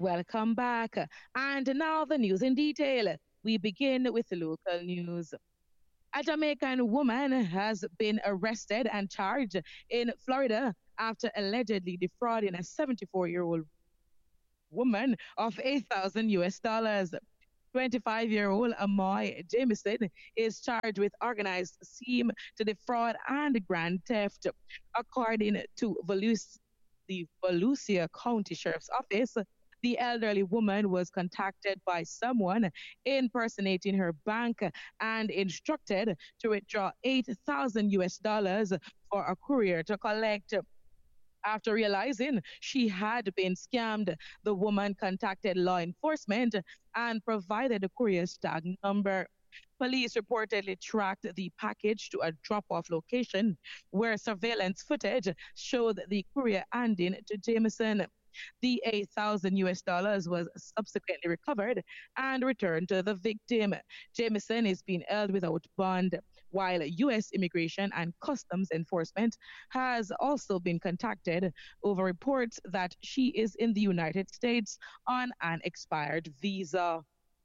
Welcome back. And now the news in detail. We begin with the local news. A Jamaican woman has been arrested and charged in Florida after allegedly defrauding a 74-year-old woman of 8,000 US dollars. 25-year-old Amoy Jameson is charged with organized scheme to defraud and grand theft. According to the Volusia County Sheriff's Office, the elderly woman was contacted by someone impersonating her bank and instructed to withdraw 8,000 US dollars for a courier to collect. After realizing she had been scammed, the woman contacted law enforcement and provided the courier's tag number. Police reportedly tracked the package to a drop off location where surveillance footage showed the courier handing to Jameson. The 8,000 US dollars was subsequently recovered and returned to the victim. Jameson is being held without bond, while US Immigration and Customs Enforcement has also been contacted over reports that she is in the United States on an expired visa.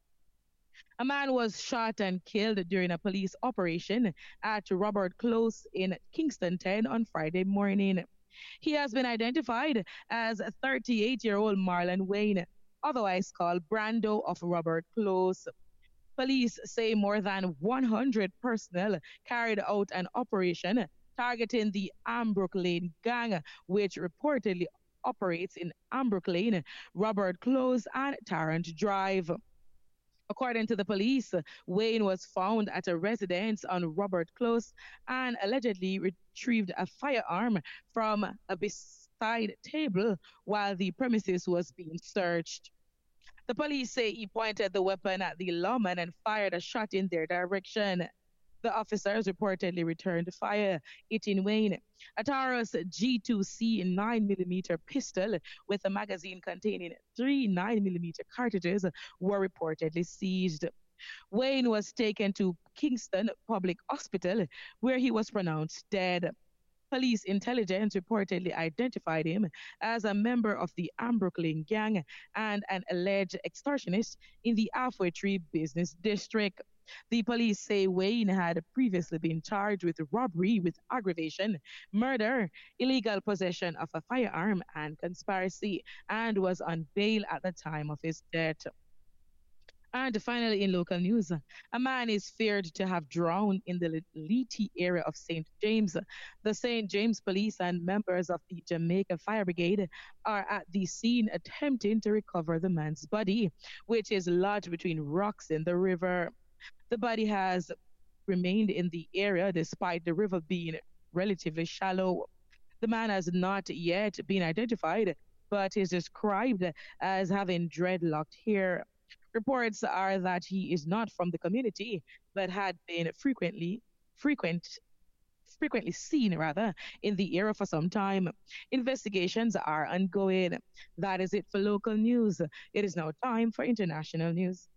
A man was shot and killed during a police operation at Robert Close in Kingston 10 on Friday morning. He has been identified as 38-year-old Marlon Wayne, otherwise called Brando of Robert Close. Police say more than 100 personnel carried out an operation targeting the Ambrook Lane gang, which reportedly operates in Ambrook Lane, Robert Close, and Tarrant Drive. According to the police, Wayne was found at a residence on Robert Close and allegedly retrieved a firearm from a beside table while the premises was being searched. The police say he pointed the weapon at the lawman and fired a shot in their direction. The officers reportedly returned fire, hitting Wayne. A Taurus G2C 9mm pistol with a magazine containing three 9mm cartridges were reportedly seized. Wayne was taken to Kingston Public Hospital, where he was pronounced dead. Police intelligence reportedly identified him as a member of the Ambrook Lane gang and an alleged extortionist in the Halfway Tree Business District. The police say Wayne had previously been charged with robbery with aggravation, murder, illegal possession of a firearm, and conspiracy, and was on bail at the time of his death. And finally, in local news, a man is feared to have drowned in the Leyte area of St. James. The St. James police and members of the Jamaica Fire Brigade are at the scene attempting to recover the man's body, which is lodged between rocks in the river. The body has remained in the area despite the river being relatively shallow. The man has not yet been identified, but is described as having dreadlocked hair. Reports are that he is not from the community, but had been frequent frequently seen rather in the area for some time. Investigations are ongoing. That is it for local news. It is now time for international news.